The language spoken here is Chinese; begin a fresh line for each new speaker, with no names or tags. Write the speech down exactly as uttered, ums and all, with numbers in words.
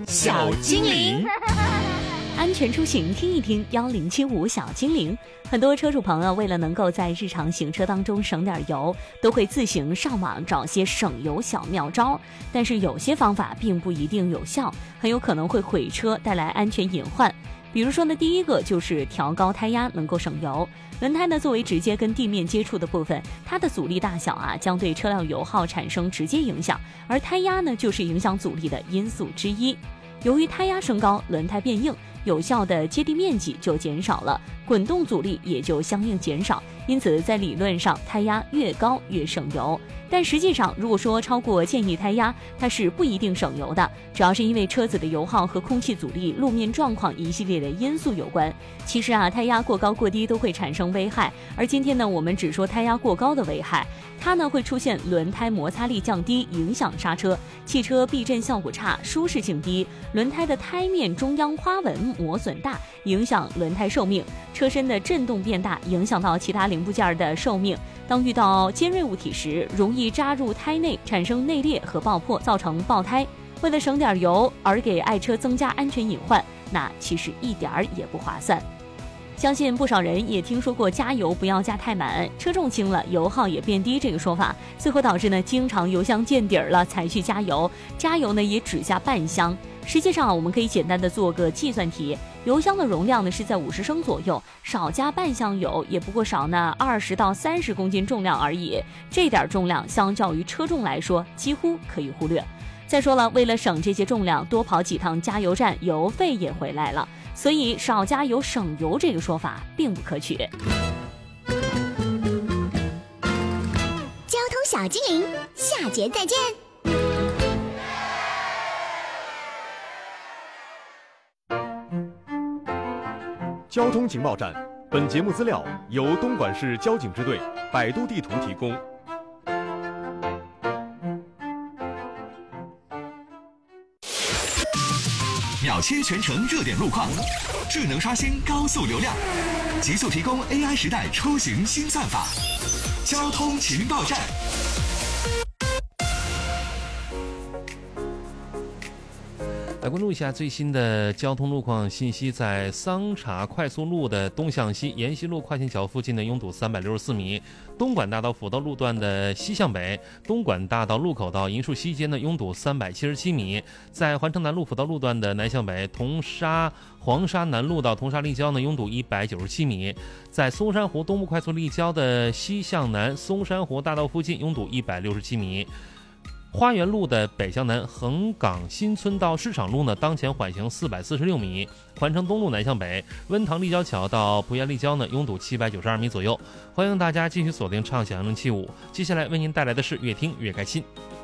小精灵。
安全出行，听一听幺零七五小精灵。很多车主朋友为了能够在日常行车当中省点油，都会自行上网找些省油小妙招。但是有些方法并不一定有效，很有可能会毁车，带来安全隐患。比如说呢，第一个就是调高胎压能够省油。轮胎呢作为直接跟地面接触的部分，它的阻力大小啊将对车辆油耗产生直接影响，而胎压呢就是影响阻力的因素之一。由于胎压升高，轮胎变硬，有效的接地面积就减少了，滚动阻力也就相应减少，因此在理论上胎压越高越省油。但实际上如果说超过建议胎压，它是不一定省油的，主要是因为车子的油耗和空气阻力、路面状况一系列的因素有关。其实啊，胎压过高过低都会产生危害，而今天呢我们只说胎压过高的危害。它呢会出现轮胎摩擦力降低，影响刹车，汽车避震效果差，舒适性低，轮胎的胎面中央花纹磨损大，影响轮胎寿命，车身的震动变大，影响到其他零部件的寿命。当遇到尖锐物体时，容易扎入胎内，产生内裂和爆破，造成爆胎。为了省点油而给爱车增加安全隐患，那其实一点儿也不划算。相信不少人也听说过加油不要加太满，车重轻了油耗也变低这个说法，最后导致呢经常油箱见底儿了才去加油，加油呢也只加半箱。实际上我们可以简单的做个计算题，油箱的容量呢是在五十升左右，少加半箱油也不过少那二十到三十公斤重量而已，这点重量相较于车重来说几乎可以忽略。再说了，为了省这些重量，多跑几趟加油站，油费也回来了，所以少加油省油这个说法并不可取。
交通小精灵，下节再见。
交通情报站，本节目资料由东莞市交警支队百度地图提供。
秒切全程热点路况，智能刷新高速流量，极速提供 A I 时代出行新算法。交通情报站。
来关注一下最新的交通路况信息，在桑茶快速路的东向西延西路跨线桥附近的拥堵三百六十四米，东莞大道辅道路段的西向北，东莞大道路口到银树西间的拥堵三百七十七米，在环城南路辅道路段的南向北，铜沙黄沙南路到铜沙立交呢拥堵一百九十七米，在松山湖东部快速立交的西向南松山湖大道附近拥堵一百六十七米。花园路的北向南横岗新村到市场路呢，当前缓行四百四十六米。环城东路南向北，温塘立交桥到蒲园立交呢，拥堵七百九十二米左右。欢迎大家继续锁定畅享零零七五，接下来为您带来的是越听越开心。